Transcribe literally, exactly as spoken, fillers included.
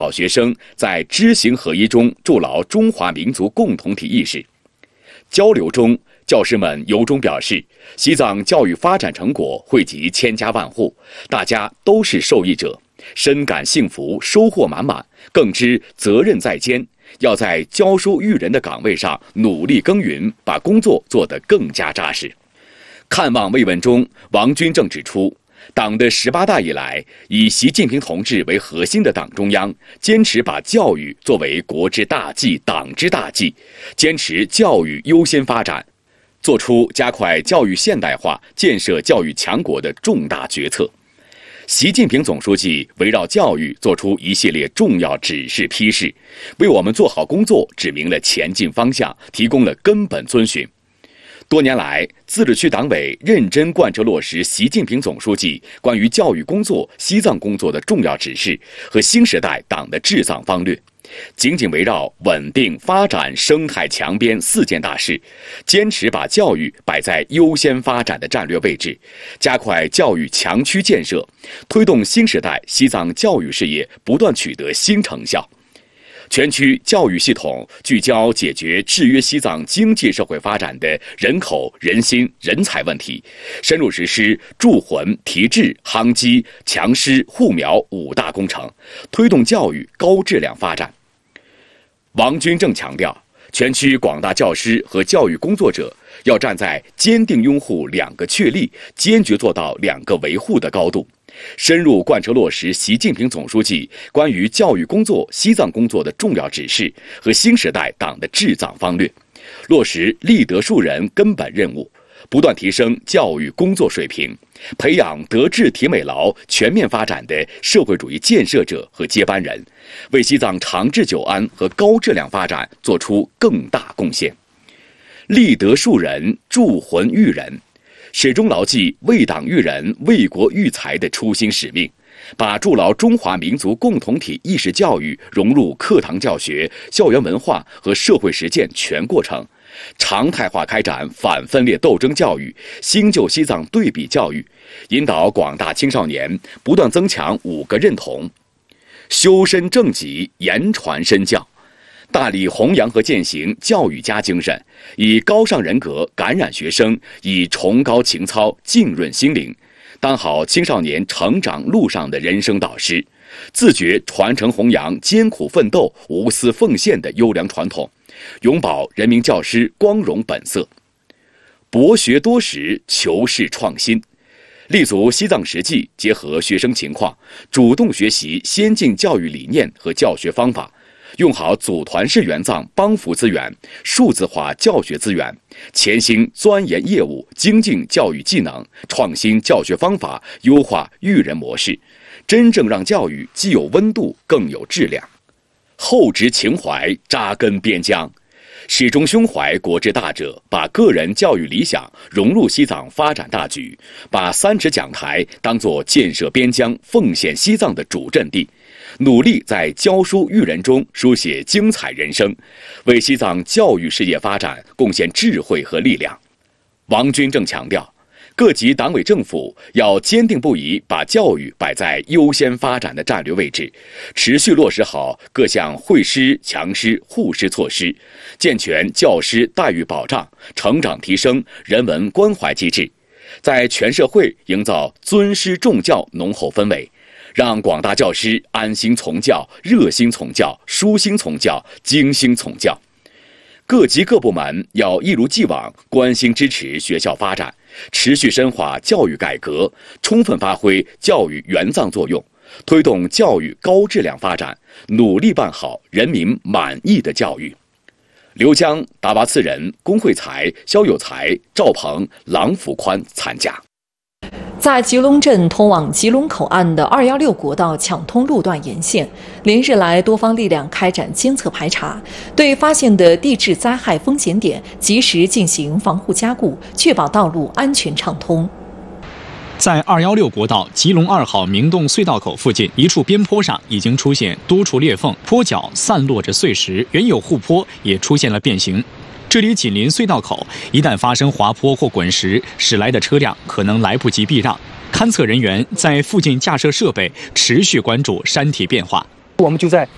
好学生在知行合一中筑牢中华民族共同体意识。交流中，教师们由衷表示，西藏教育发展成果惠及千家万户，大家都是受益者，深感幸福，收获满满，更知责任在肩，要在教书育人的岗位上努力耕耘，把工作做得更加扎实。看望慰问中，王军正指出，党的十八大以来，以习近平同志为核心的党中央坚持把教育作为国之大计、党之大计，坚持教育优先发展，做出加快教育现代化、建设教育强国的重大决策。习近平总书记围绕教育作出一系列重要指示批示，为我们做好工作指明了前进方向，提供了根本遵循。多年来，自治区党委认真贯彻落实习近平总书记关于教育工作、西藏工作的重要指示和新时代党的治藏方略，紧紧围绕稳定发展生态强边四件大事，坚持把教育摆在优先发展的战略位置，加快教育强区建设，推动新时代西藏教育事业不断取得新成效。全区教育系统聚焦解决制约西藏经济社会发展的人口、人心、人才问题，深入实施筑魂、提质、夯基、强师、护苗五大工程，推动教育高质量发展。王军正强调，全区广大教师和教育工作者要站在坚定拥护两个确立、坚决做到两个维护的高度，深入贯彻落实习近平总书记关于教育工作、西藏工作的重要指示和新时代党的治藏方略，落实立德树人根本任务，不断提升教育工作水平，培养德智体美劳全面发展的社会主义建设者和接班人，为西藏长治久安和高质量发展做出更大贡献。立德树人，筑魂育人，始终牢记为党育人、为国育才的初心使命，把筑牢中华民族共同体意识教育融入课堂教学、校园文化和社会实践全过程，常态化开展反分裂斗争教育、新旧西藏对比教育，引导广大青少年不断增强五个认同，修身正己，言传身教，大力弘扬和践行教育家精神，以高尚人格感染学生，以崇高情操浸润心灵，当好青少年成长路上的人生导师，自觉传承弘扬艰苦奋斗、无私奉献的优良传统，永葆人民教师光荣本色，博学多识，求是创新，立足西藏实际，结合学生情况，主动学习先进教育理念和教学方法，用好组团式援藏帮扶资源、数字化教学资源，潜心钻研业务，精进教育技能，创新教学方法，优化育人模式，真正让教育既有温度，更有质量。厚植情怀，扎根边疆，始终胸怀国之大者，把个人教育理想融入西藏发展大局，把三尺讲台当作建设边疆、奉献西藏的主阵地，努力在教书育人中书写精彩人生，为西藏教育事业发展贡献智慧和力量。王军正强调，各级党委政府要坚定不移把教育摆在优先发展的战略位置，持续落实好各项惠师、强师、护师措施，健全教师待遇保障、成长提升、人文关怀机制，在全社会营造尊师重教浓厚氛围，让广大教师安心从教、热心从教、舒心从教、精心从教。各级各部门要一如既往关心支持学校发展，持续深化教育改革，充分发挥教育援藏作用，推动教育高质量发展，努力办好人民满意的教育。刘江、达瓦次仁、龚慧才、肖有才、赵鹏、郎福宽参加。 在吉隆镇通往吉隆口岸的二一六国道抢通路段沿线，连日来多方力量开展监测排查，对发现的地质灾害风险点及时进行防护加固，确保道路安全畅通。 在二一六国道吉隆二号明洞隧道口附近一处边坡上，已经出现多处裂缝，坡脚散落着碎石，原有护坡也出现了变形。这里紧邻隧道口，一旦发生滑坡或滚石，驶来的车辆可能来不及避让。勘测人员在附近架设设备，持续关注山体变化。 我们就在